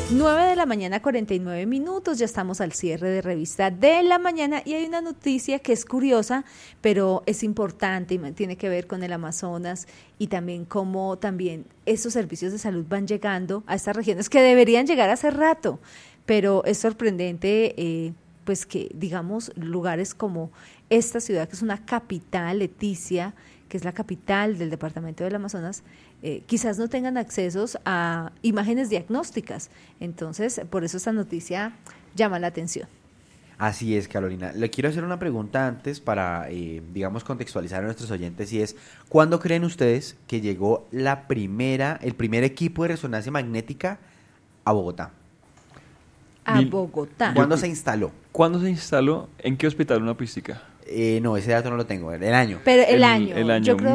9:49 a.m, ya estamos al cierre de Revista de la Mañana y hay una noticia que es curiosa, pero es importante y tiene que ver con el Amazonas y también cómo también esos servicios de salud van llegando a estas regiones que deberían llegar hace rato, pero es sorprendente pues que digamos lugares como esta ciudad que es una capital, Leticia, que es la capital del departamento del Amazonas, quizás no tengan accesos a imágenes diagnósticas. Entonces, por eso esta noticia llama la atención. Así es, Carolina. Le quiero hacer una pregunta antes para, digamos, contextualizar a nuestros oyentes y es, ¿cuándo creen ustedes que llegó el primer equipo de resonancia magnética a Bogotá? Bogotá. ¿Cuándo se instaló? ¿Cuándo se instaló? ¿En qué hospital una pística? No, ese dato no lo tengo, el año. Pero el año. El año yo creo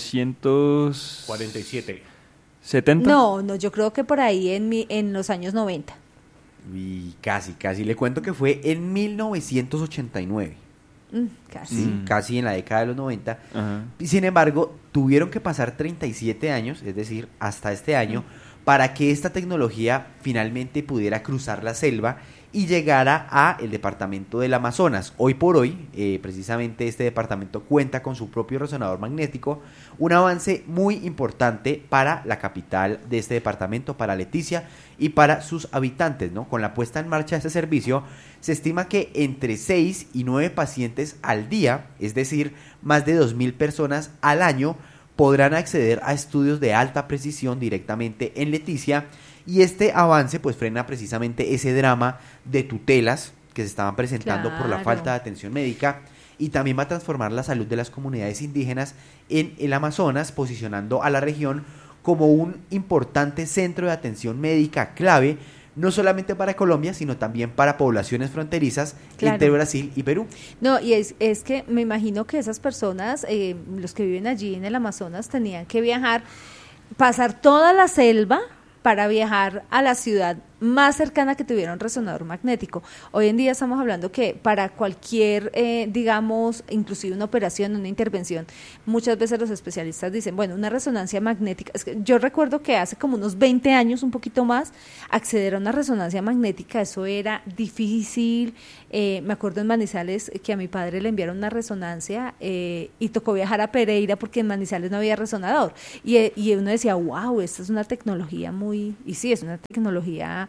1947. Que... ¿70? No, yo creo que por ahí en los años 90. Y casi. Le cuento que fue en 1989. Casi en la década de los 90. Ajá. Y sin embargo, tuvieron que pasar 37 años, es decir, hasta este año, para que esta tecnología finalmente pudiera cruzar la selva y llegara a el departamento del Amazonas. Hoy por hoy, precisamente este departamento cuenta con su propio resonador magnético, un avance muy importante para la capital de este departamento, para Leticia y para sus habitantes, ¿no? Con la puesta en marcha de este servicio, se estima que entre 6 y 9 pacientes al día, es decir, más de 2.000 personas al año, podrán acceder a estudios de alta precisión directamente en Leticia. Y este avance pues frena precisamente ese drama de tutelas que se estaban presentando por la falta de atención médica y también va a transformar la salud de las comunidades indígenas en el Amazonas, posicionando a la región como un importante centro de atención médica clave, no solamente para Colombia, sino también para poblaciones fronterizas entre Brasil y Perú. No, y es que me imagino que esas personas, los que viven allí en el Amazonas, tenían que viajar, pasar toda la selva para viajar a la ciudad más cercana que tuviera un resonador magnético. Hoy en día estamos hablando que para cualquier, digamos, inclusive una operación, una intervención, muchas veces los especialistas dicen, bueno, una resonancia magnética, es que yo recuerdo que hace como unos 20 años, un poquito más, acceder a una resonancia magnética, eso era difícil. Me acuerdo en Manizales que a mi padre le enviaron una resonancia y tocó viajar a Pereira porque en Manizales no había resonador. Y uno decía, wow, esta es una tecnología y sí, es una tecnología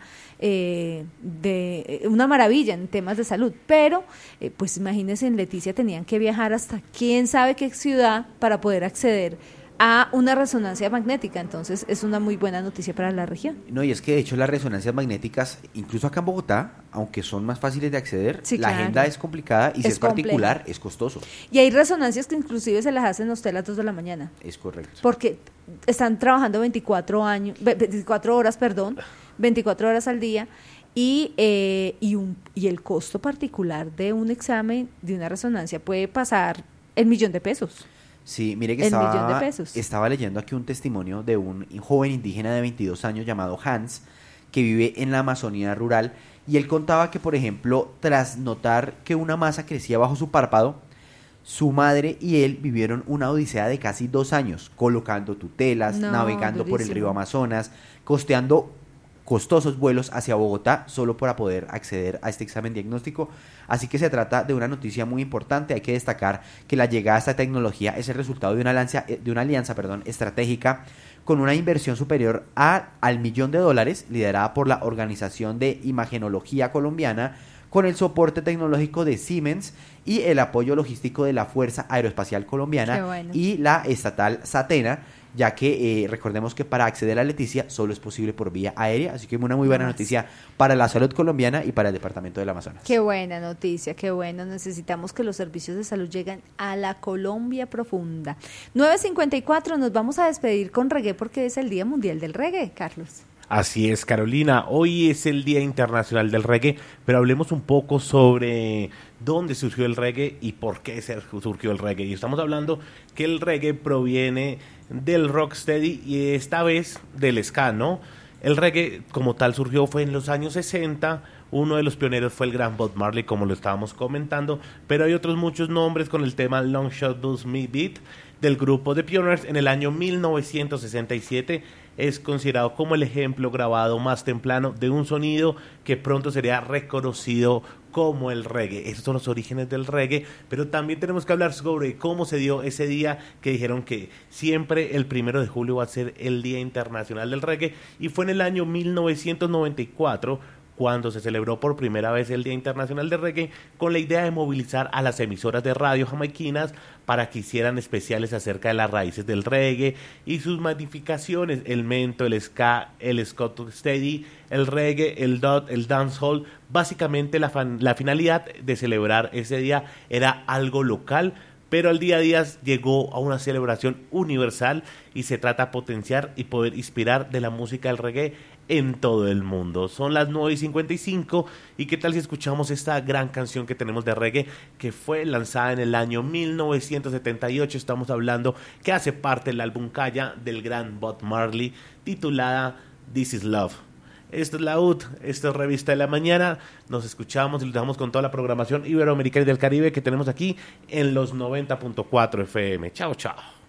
de una maravilla en temas de salud, pero pues imagínense, en Leticia tenían que viajar hasta quién sabe qué ciudad para poder acceder a una resonancia magnética. Entonces es una muy buena noticia para la región. No, y es que de hecho las resonancias magnéticas, incluso acá en Bogotá, aunque son más fáciles de acceder, la agenda es complicada y si es particular es costoso. Y hay resonancias que inclusive se las hacen a usted a las 2 de la mañana. Es correcto. Porque están trabajando 24 horas al día y el costo particular de un examen de una resonancia puede pasar el $1.000.000. Sí, mire que estaba leyendo aquí un testimonio de un joven indígena de 22 años llamado Hans, que vive en la Amazonía rural, y él contaba que, por ejemplo, tras notar que una masa crecía bajo su párpado, su madre y él vivieron una odisea de casi 2 años, colocando tutelas, navegando por el río Amazonas, costeando costosos vuelos hacia Bogotá solo para poder acceder a este examen diagnóstico. Así que se trata de una noticia muy importante. Hay que destacar que la llegada a esta tecnología es el resultado de una alianza estratégica con una inversión superior al $1.000.000 liderada por la Organización de Imagenología Colombiana, con el soporte tecnológico de Siemens y el apoyo logístico de la Fuerza Aeroespacial Colombiana y la estatal Satena, ya que recordemos que para acceder a Leticia solo es posible por vía aérea, así que una muy buena noticia para la salud colombiana y para el departamento del Amazonas. Qué buena noticia, qué bueno. Necesitamos que los servicios de salud lleguen a la Colombia profunda. 9:54, nos vamos a despedir con reggae porque es el Día Mundial del Reggae, Carlos. Así es, Carolina, hoy es el Día Internacional del Reggae, pero hablemos un poco sobre dónde surgió el reggae y por qué surgió el reggae. Y estamos hablando que el reggae proviene del rocksteady y esta vez del ska, ¿no? El reggae como tal fue en los años 60, uno de los pioneros fue el gran Bob Marley, como lo estábamos comentando, pero hay otros muchos nombres con el tema Long Shot Blues Me Beat del grupo The Pioneers en el año 1967. es considerado como el ejemplo grabado más temprano de un sonido que pronto sería reconocido como el reggae. Esos son los orígenes del reggae, pero también tenemos que hablar sobre cómo se dio ese día que dijeron que siempre el 1 de julio va a ser el Día Internacional del Reggae, y fue en el año 1994 cuando se celebró por primera vez el Día Internacional del Reggae, con la idea de movilizar a las emisoras de radio jamaiquinas para que hicieran especiales acerca de las raíces del reggae y sus modificaciones: el mento, el ska, el Scotch steady, el reggae, el dub, el dancehall. Básicamente la finalidad de celebrar ese día era algo local, pero al día a día llegó a una celebración universal, y se trata de potenciar y poder inspirar de la música del reggae en todo el mundo. Son las 9:55, y qué tal si escuchamos esta gran canción que tenemos de reggae, que fue lanzada en el año 1978. Estamos hablando que hace parte del álbum Kaya del gran Bob Marley, titulada This Is Love. Esto es la UD, esto es Revista de la Mañana. Nos escuchamos y los dejamos con toda la programación iberoamericana y del Caribe que tenemos aquí en los 90.4 FM. Chao, chao.